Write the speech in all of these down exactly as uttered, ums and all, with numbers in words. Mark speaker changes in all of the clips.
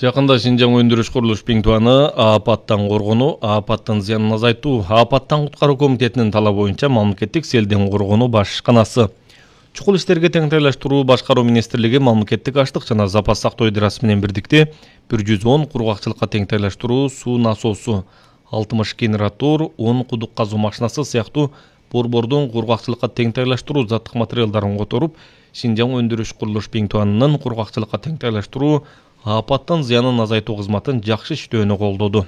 Speaker 1: Жакында Шинжаң өндүрүш курулуш Биңтуаны апаттан коргонуу, апаттын зыянын азайтуу, апаттан куткаруу комитетинин талабы боюнча мамлекеттик селден коргонуу башканасы. Чукул иштерге теңдейлештирүү башкаруу министрлиги мамлекеттик аштык жана запас сактоо идерасы менен бирдикте бир жүз он кургакчылыкка теңдейлештирүү суу насосу, алтымыш генератор, он кудук казуу машинасы сыяктуу борбордун кургакчылыкка теңдейлештирүү заттык материалдарын которуп, Шинжаң өндүрүш курулуш Биңтуанынын кургакчылыкка теңдейлештирүү апаттан зыянын азайтуу кызматын жакшы иштөөнү колдоду.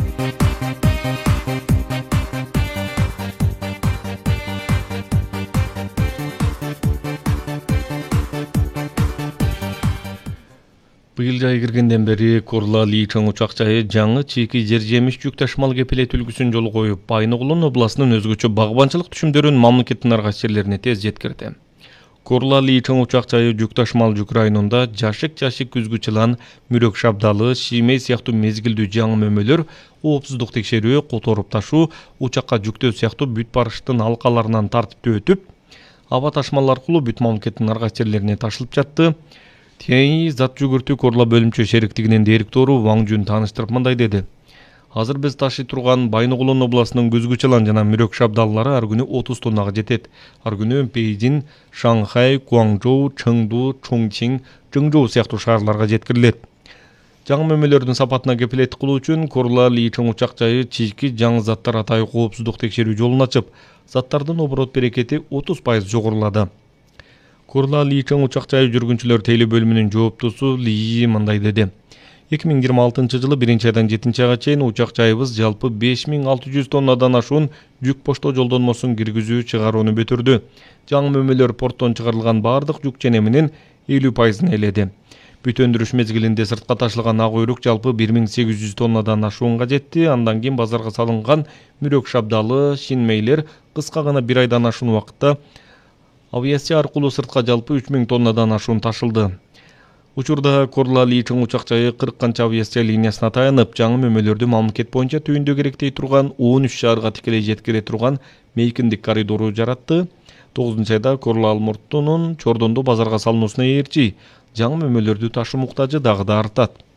Speaker 1: Быйыл жай киргенден бери Корла Личоң учак жайы жаңы чийки жер жемиш жүк ташымал кепилет үлгүсүн жолго коюп, Байногулун областынын өзгөчө багбанчылык түшүмдөрүн мамлекеттин ар кайсы жерлерине тез жеткирди. Корла Личоң учак жайы жүк ташымал жүк районунда жашык-жашык күзгү чылан, мүрөк шабдалы, шиймей сыяктуу мезгилдүү жаңы мөмөлөр, коопсуздук текшерүү, которуп ташуу, учакка жүктөө сыяктуу бүт барыштын алкаларынан тартиптүү өтүп, аба ташмал аркылуу бүт мамлекеттин ар кайсы жерлерине ташылып жатты. Тей зат жүгүртүү Корла бөлүмчө шериктигинин директору Ваң Жүн тааныштырып мындай деди. Азыр биз ташый турган Байногулун областынын күзгү чылан жана мүрөк шабдаллары ар күнү отуз тоннага жетет. Ар күнү Бейжин, Шанхай, Гуаңжоу, Чыңду, Чоңчиң, Чыңжоу сыяктуу шаарларга жеткирилет. Жаңы мөмөлөрдүн сапатына кепилеттик кылуу үчүн Корла Личоң учак жайы чийки жаңы заттар атайы коопсуздук текшерүү жолун ачып, заттардын оборот берекети отуз пайыз жогорулады. Корла Личоң учак жайы жүргүнчүлөр тейлөө бөлүмүнүн жооптусу Ли мындай деди. эки миң жыйырма алтынчы жылы биринчи айдан жетинчи айга чейин учак жайыбыз жалпы беш миң алты жүз тоннадан ашуун жүк поштоо жолдонмосун киргизүү чыгарууну бүтүрдү. Жаңы мөмөлөр порттон чыгарылган бардык жүк ченеминин элүү пайызын ээледи. Бүт өндүрүш мезгилинде сыртка ташылган ак уйрук жалпы бир миң сегиз жүз тоннадан ашуунга жетти. Андан кийин базарга салынган мүрөк шабдалы, шинмейлер кыска гана бир айдан ашуун убакытта авиация аркылуу сыртка жалпы үч миң тоннадан ашуун ташылды. Учурда Корла Личоң учак жайы кырк канча авиация линиясына таянып, жаңы мөмөлөрдү мамлекет боюнча түйүндө керектей турган он үч шаарга тикелей жеткире турган мейкиндик коридору жаратты. тогузунчу айда Корла Алмуртунун Чордондо базарга салынуусуна ээрчи жаңы мөмөлөрдү ташуу муктажы дагы да артат.